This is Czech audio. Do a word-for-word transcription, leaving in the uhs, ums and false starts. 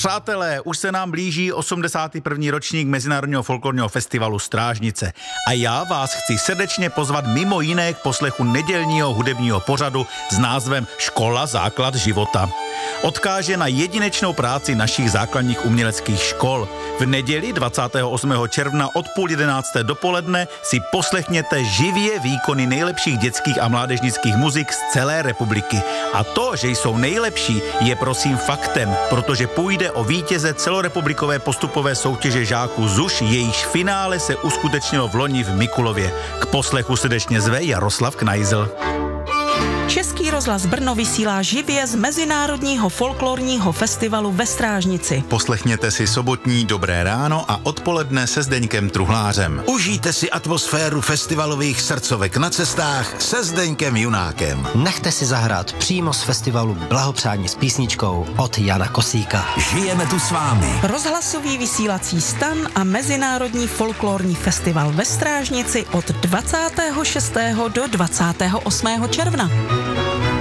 Přátelé, už se nám blíží osmdesátý první ročník Mezinárodního folklorního festivalu Strážnice. A já vás chci srdečně pozvat mimo jiné k poslechu nedělního hudebního pořadu s názvem Škola základ života. Odkáže na jedinečnou práci našich základních uměleckých škol. V neděli dvacátého osmého června od půl jedenácté dopoledne si poslechněte živě výkony nejlepších dětských a mládežnických muzik z celé republiky. A to, že jsou nejlepší, je prosím faktem, protože půjde o vítěze celorepublikové postupové soutěže žáků ZUŠ, jejíž finále se uskutečnilo v loni v Mikulově. K poslechu srdečně zve Jaroslav Knajzl. Český rozhlas Brno vysílá živě z Mezinárodního folklorního festivalu ve Strážnici. Poslechněte si sobotní Dobré ráno a odpoledne se Zdeňkem Truhlářem. Užijte si atmosféru festivalových srdcovek na cestách se Zdeňkem Junákem. Nechte si zahrát přímo z festivalu blahopřání s písničkou od Jana Kosíka. Žijeme tu s vámi. Rozhlasový vysílací stan a Mezinárodní folklorní festival ve Strážnici od dvacátého šestého do dvacátého osmého června.